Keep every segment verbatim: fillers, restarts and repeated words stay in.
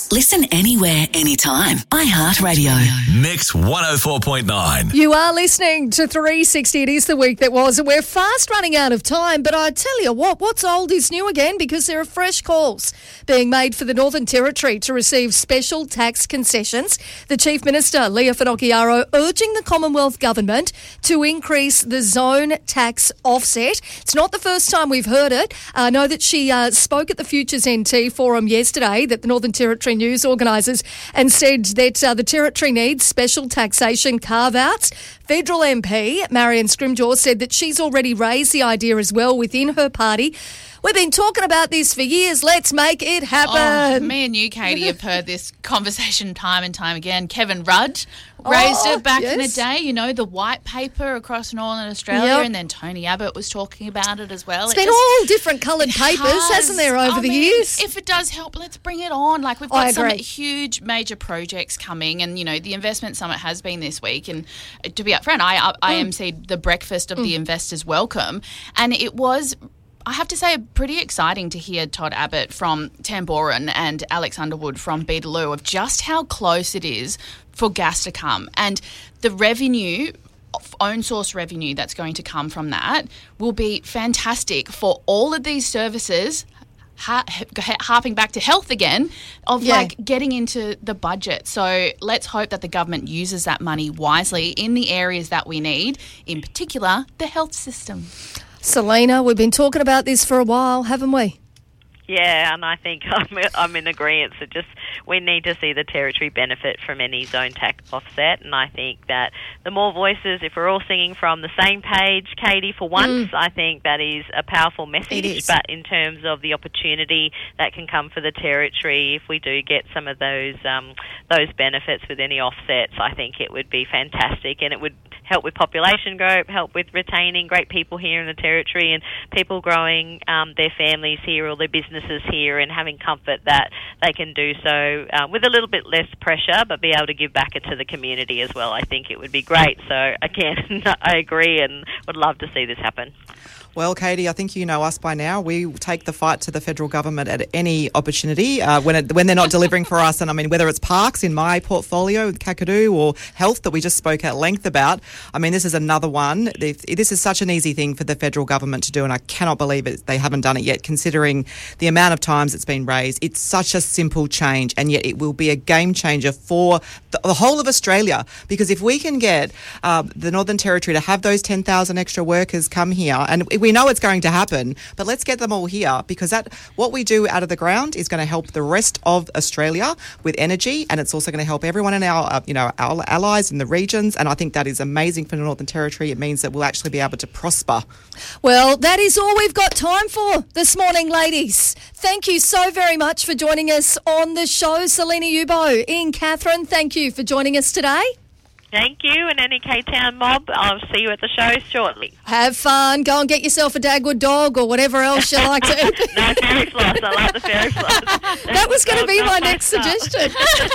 Listen anywhere, anytime. iHeartRadio. Mix one oh four point nine. You are listening to three sixty. It is the week that was, and we're fast running out of time. But I tell you what, what's old is new again, because there are fresh calls being made for the Northern Territory to receive special tax concessions. The Chief Minister, Leah Finocchiaro, urging the Commonwealth Government to increase the zone tax offset. It's not the first time we've heard it. I know that she uh, spoke at the Futures N T forum yesterday, that the Northern Territory News organisers, and said that uh, the Territory needs special taxation carve-outs. Federal M P Marion Scrimgeour said that she's already raised the idea as well within her party. We've been talking about this for years. Let's make it happen. Oh, me and you, Katie, have heard this conversation time and time again. Kevin Rudd raised oh, it back yes. in the day, you know, the white paper across Northern Australia, yep. and then Tony Abbott was talking about it as well. It's it been just, all different coloured papers, has, hasn't there, over I the mean, years? If it does help, let's bring it on. Like, we've I got some agree. huge major projects coming, and, you know, the Investment Summit has been this week, and to be upfront, I, I Mm. emceed the breakfast of Mm. the Investors Welcome, and it was, I have to say, pretty exciting to hear Todd Abbott from Tamboran and Alex Underwood from Beetaloo of just how close it is for gas to come. And the revenue, own source revenue that's going to come from that will be fantastic for all of these services, ha- harping back to health again, of Yeah. like getting into the budget. So let's hope that the government uses that money wisely in the areas that we need, in particular the health system. Selena, we've been talking about this for a while, haven't we? Yeah, and I think I'm, I'm in agreement. So just we need to see the Territory benefit from any zone tax offset, and I think that the more voices, if we're all singing from the same page, Katie, for once, Mm. I think that is a powerful message. It is. But in terms of the opportunity that can come for the Territory, if we do get some of those um, those benefits with any offsets, I think it would be fantastic, and it would help with population growth, help with retaining great people here in the Territory, and people growing um, their families here or their businesses here, and having comfort that they can do so uh, with a little bit less pressure, but be able to give back into the community as well. I think it would be great. So again, I agree and would love to see this happen. Well, Katie, I think you know us by now. We take the fight to the federal government at any opportunity uh, when it, when they're not delivering for us. And I mean, whether it's parks in my portfolio with Kakadu or health that we just spoke at length about, I mean, this is another one. This is such an easy thing for the federal government to do, and I cannot believe it, they haven't done it yet, considering the amount of times it's been raised. It's such a simple change, and yet it will be a game changer for the, the whole of Australia, because if we can get uh, the Northern Territory to have those ten thousand extra workers come here, and we know it's going to happen, but let's get them all here, because that what we do out of the ground is going to help the rest of Australia with energy, and it's also going to help everyone in our, uh, you know, our allies in the regions, and I think that is amazing for the Northern Territory. It means that we'll actually be able to prosper. Well, that is all we've got time for this morning, ladies. Thank you so very much for joining us on the show. Selena Yubo, Ian Catherine, thank you for joining us today. Thank you, and any K-Town mob, I'll see you at the show shortly. Have fun. Go and get yourself a Dagwood dog or whatever else you like to eat. No, fairy floss. I like the fairy floss. That was going to be my next suggestion.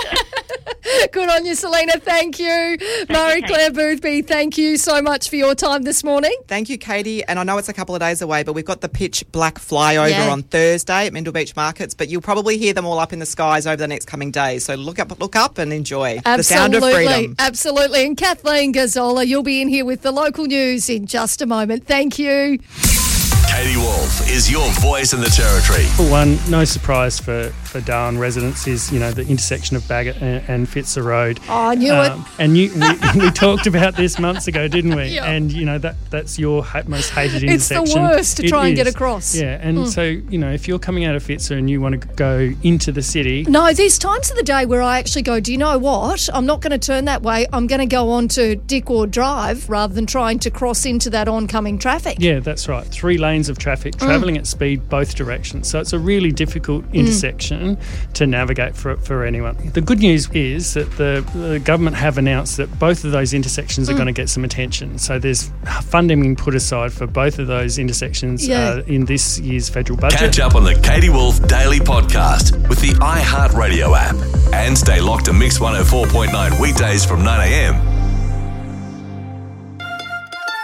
Good on you, Selena. Thank you. Marie-Claire Boothby, thank you so much for your time this morning. Thank you, Katie. And I know it's a couple of days away, but we've got the pitch black flyover Yeah. on Thursday at Mendel Beach Markets, but you'll probably hear them all up in the skies over the next coming days. So look up, look up and enjoy Absolutely. the sound of freedom. Absolutely. And Kathleen Gazzola, you'll be in here with the local news in just a moment. Thank you. Katie Wolf is your voice in the Territory. One, no surprise for, for Darwin residents is, you know, the intersection of Bagot and, and Fitzer Road. Oh, I knew um, it. And you, we, we talked about this months ago, didn't we? Yeah. And, you know, that that's your ha- most hated It's the intersection. worst to It try and get is. across. Yeah, and Mm. so, you know, if you're coming out of Fitzer and you want to go into the city... No, there's times of the day where I actually go, do you know what? I'm not going to turn that way. I'm going to go on to Dickward Drive rather than trying to cross into that oncoming traffic. Yeah, that's right. Three lanes of traffic, travelling at speed both directions. So it's a really difficult intersection mm. to navigate for for anyone. The good news is that the, the government have announced that both of those intersections mm. are going to get some attention. So there's funding being put aside for both of those intersections yeah. uh, in this year's federal budget. Catch up on the Katie Wolf Daily Podcast with the iHeartRadio app and stay locked to Mix one oh four point nine weekdays from nine a.m.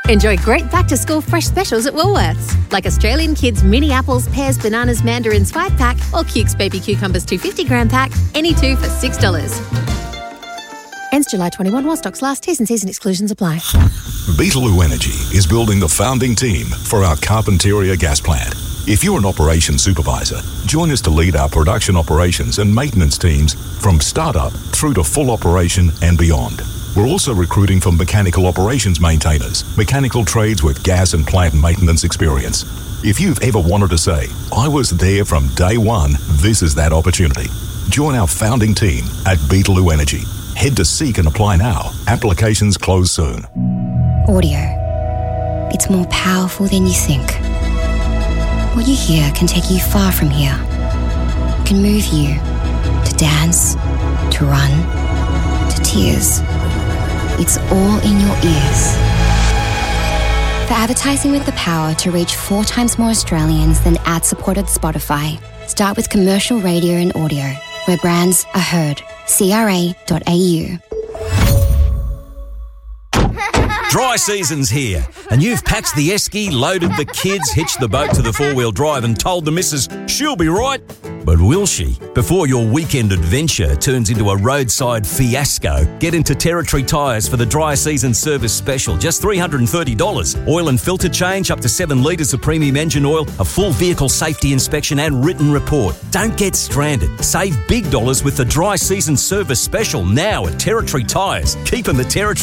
Enjoy great back-to-school fresh specials at Woolworths, like Australian Kids mini apples, pears, bananas, mandarins five pack or Cukes baby cucumbers two hundred fifty gram pack, any two for six dollars. Ends July twenty-first while stocks last. T's and C's and exclusions apply. Beetaloo Energy is building the founding team for our Carpentaria gas plant. If you're an operations supervisor, join us to lead our production operations and maintenance teams from startup through to full operation and beyond. We're also recruiting for mechanical operations maintainers, mechanical trades with gas and plant maintenance experience. If you've ever wanted to say, I was there from day one, this is that opportunity. Join our founding team at Beetaloo Energy. Head to Seek and apply now. Applications close soon. Audio. It's more powerful than you think. What you hear can take you far from here. It can move you to dance, to run, to tears. It's all in your ears. For advertising with the power to reach four times more Australians than ad-supported Spotify, start with commercial radio and audio, where brands are heard. C R A dot A U. Dry season's here, and you've packed the esky, loaded the kids, hitched the boat to the four-wheel drive and told the missus she'll be right. But will she? Before your weekend adventure turns into a roadside fiasco, get into Territory Tyres for the dry season service special. Just three hundred thirty dollars. Oil and filter change, up to seven litres of premium engine oil, a full vehicle safety inspection and written report. Don't get stranded. Save big dollars with the dry season service special now at Territory Tyres. Keeping the Territory